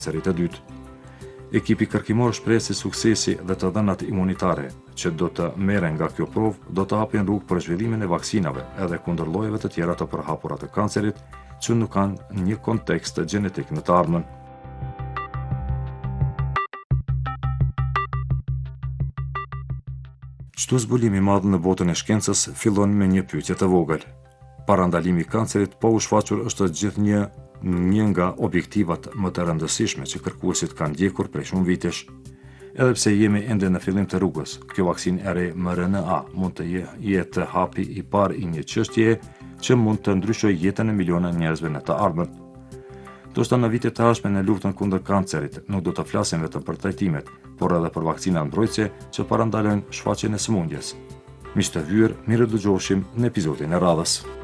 kancerit të dytë. Ekipi kërkimor shpreh se suksesi dhe të dhënat imunitare që do të merren nga kjo provë do të hapin rrugë për zhvillimin e vaksinave edhe kundër llojeve të tjera të përhapura të kancerit që nuk kanë një kontekst gjenetik në të ardhmen. Çdo zbulim i madh në botën e shkencës fillon me një pyetje të vogël. Parandalimi i kancerit pa u shfaqur është gjithnjë një nga objektivat më të rëndësishme që kërkuesit kanë ndjekur prej shumë vitesh. Edhe pse jemi ende në fillim të rrugës, kjo vaksinë e re mRNA mund të jetë hapi i parë i një çështjeje që mund të ndryshojë jetën e miliona njerëzve në të ardhmen. Ndoshta në vitet të ardhshme në luftën kundër kancerit nuk do të flasim vetëm për trajtimet, por edhe për vaksina mbrojtëse që parandalojnë shfaqjen e sëmundjes. Miq të hyrë, mirë dëgjoshim në episodin e radhës.